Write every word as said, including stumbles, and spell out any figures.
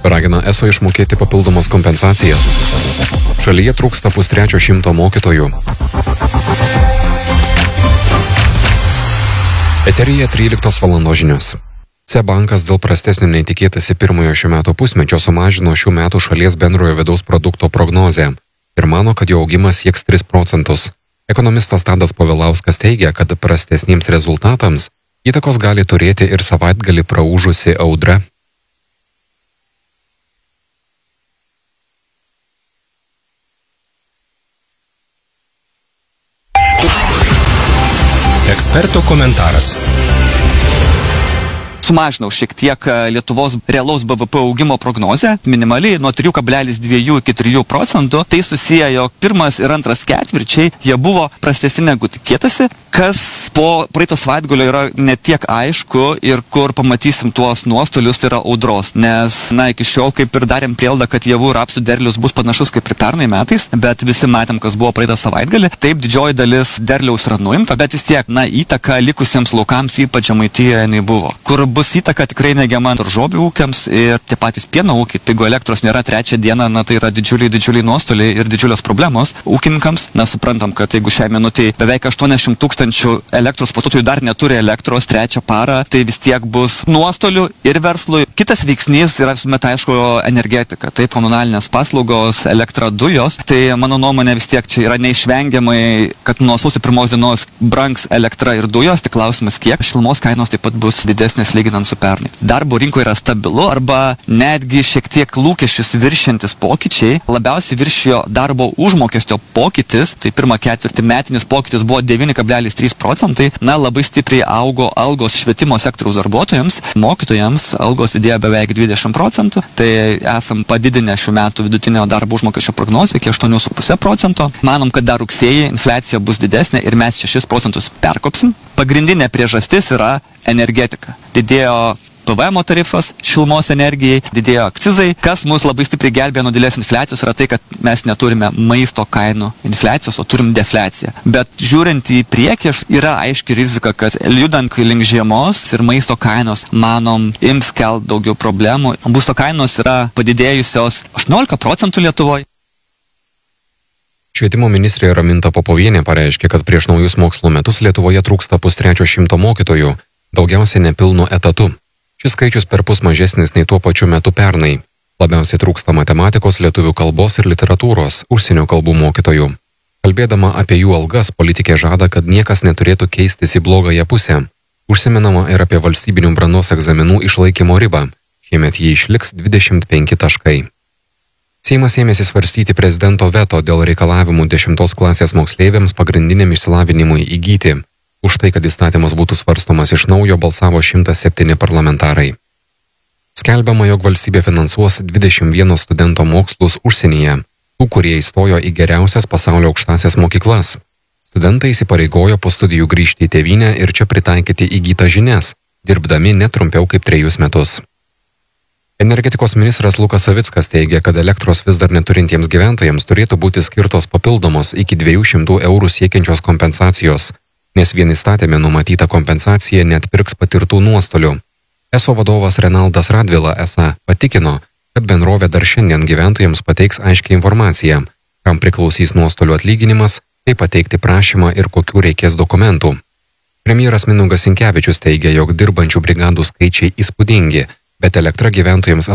Ragina eso išmokėti papildomas kompensacijas. Šalyje trūksta pustrečio šimto mokytojų. Eteryje tryliktos valandos žinios. SEB bankas dėl prastesnio nei tikėtasi pirmojo šių metų pusmečio sumažino šių metų šalies bendrojo vidaus produkto prognozę ir mano, kad jo augimas sieks tris procentus. Ekonomistas Tadas Povilauskas teigia, kad prastesniems rezultatams įtakos gali turėti ir savaitgalį praūžusi audra. Eksperto komentaras. Sumažinau šiek tiek Lietuvos realaus B V P augimo prognozę, minimaliai nuo trijų kablelis dviejų iki trijų procentų. Tai susiję, jog pirmas ir antras ketvirčiai jie buvo prastesni negu tikėtasi, kas po praeito savaitgalio yra ne tiek aišku ir kur pamatysim tuos nuostolius, tai yra audros. Nes, na, iki šiol kaip ir darėm prielaidą, kad javų ir rapsų derlius bus panašus kaip ir pernai metais, bet visi matėm, kas buvo praeitą savaitgalį. Taip, didžioji dalis derliaus yra nuimta, bet vis tiek, na, įtaka likusiems laukams, ypač Žemaitijoje, jinai buvo. Kur bus įtaka tikrai neigiama daržovių ūkiams ir tie patys pieno ūkiai. Jeigu elektros nėra trečią dieną, na, tai yra didžiuliai, didžiuliai nuostoliai ir didžiulios problemos ūkininkams. Na, suprantam, kad jeigu šią minutę beveik aštuoniasdešimt tūkstančių elektros vartotojų dar neturi elektros trečią parą, tai vis tiek bus nuostolių ir verslui. Kitas veiksnys yra visuomet, aišku, energetika. Tai komunalinės paslaugos, elektra, dujos. Tai mano nuomonė vis tiek čia yra neišvengiamai, kad nuo sausio pirmos dienos brangs elektra ir dujos. Tik klausimas, kiek šilumos kainos taip pat bus didesnės lyginant su pernai. Darbo rinkoje yra stabilu arba netgi šiek tiek lūkesčius viršiantis pokyčiai. Labiausiai viršijo darbo užmokesčio pokytis, tai pirmą ketvirtį metinis pokytis buvo devyni kablelis trys procentai. Na, labai stipriai augo algos švietimo sektoriaus darbuotojams, mokytojams algos didėjo beveik dvidešimt procentų. Tai esam padidinę šių metų vidutinio darbo užmokesčio prognozę iki aštuonių su puse procento. Manom, kad dar rugsėjį infliacija bus didesnė ir mes šešis procentus perkopsim. Pagrindinė priežastis yra energetika. Didėjo P V M tarifas šilumos energijai, didėjo akcizai. Kas mus labai stipriai gelbėjo nuo didelės infliacijos yra tai, kad mes neturime maisto kainų infliacijos, o turim defliaciją. Bet žiūrint į priekį, yra aiški rizika, kad judant link žiemos ir maisto kainos, manom, ims kelt daugiau problemų. Būsto kainos yra padidėjusios aštuoniolika procentų Lietuvoje. Švietimo ministrė Raminta Popovienė pareiškė, kad prieš naujus mokslo metus Lietuvoje trūksta pustrečio šimto mokytojų, daugiausiai nepilnu etatu. Šis skaičius perpus mažesnis nei tuo pačiu metu pernai. Labiausiai trūksta matematikos, lietuvių kalbos ir literatūros, užsienio kalbų mokytojų. Kalbėdama apie jų algas, politikė žada, kad niekas neturėtų keistis į blogąją pusę. Užsimenama ir apie valstybinių brandos egzaminų išlaikymo ribą. Šiemet jį išliks dvidešimt penki taškai. Seimas ėmėsi svarstyti prezidento veto dėl reikalavimų dešimtos klasės moksleiviams pagrindiniam išsilavinimui įgyti. Už tai, kad įstatymas būtų svarstomas iš naujo, balsavo šimtas septyni parlamentarai. Skelbiama, jog valstybė finansuos dvidešimt vieno studento mokslus užsienyje, tų, kurie įstojo į geriausias pasaulio aukštąsias mokyklas. Studentai įsipareigojo po studijų grįžti į tėvynę ir čia pritaikyti įgytas žinias, dirbdami netrumpiau kaip trejus metus. Energetikos ministras Lukas Savickas teigia, kad elektros vis dar neturintiems gyventojams turėtų būti skirtos papildomos iki dviejų šimtų eurų siekiančios kompensacijos, nes vien įstatėme numatyta kompensacija neatpirks patirtų nuostolių. Eso vadovas Renaldas Radvila esą patikino, kad bendrovė dar šiandien gyventojams pateiks aiškią informaciją, kam priklausys nuostolių atlyginimas, kaip pateikti prašymą ir kokių reikės dokumentų. Premjeras Mindaugas Sinkevičius teigia, jog dirbančių brigadų skaičiai įspūdingi, bet elektra gyventojams